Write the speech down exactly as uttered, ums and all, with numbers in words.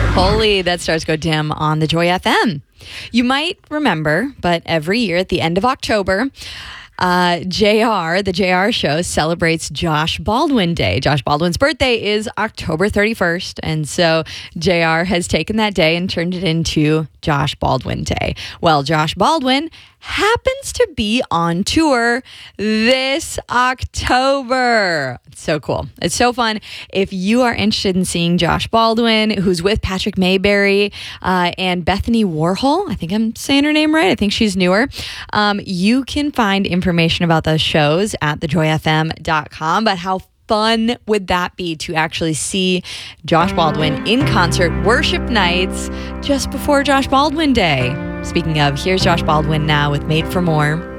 Holy, that stars go dim on the Joy F M. You might remember, but every year at the end of October, uh, J R, the J R Show, celebrates Josh Baldwin Day. Josh Baldwin's birthday is October thirty-first, and so J R has taken that day and turned it into Josh Baldwin Day. Well, Josh Baldwin happens to be on tour this October. It's so cool. It's so fun. If you are interested in seeing Josh Baldwin, who's with Patrick Mayberry uh, and Bethany Warhol, I think I'm saying her name right. I think she's newer. Um, you can find information about those shows at the joy f m dot com. But how fun would that be to actually see Josh Baldwin in concert, worship nights, just before Josh Baldwin Day? Speaking of, here's Josh Baldwin now with Made for More.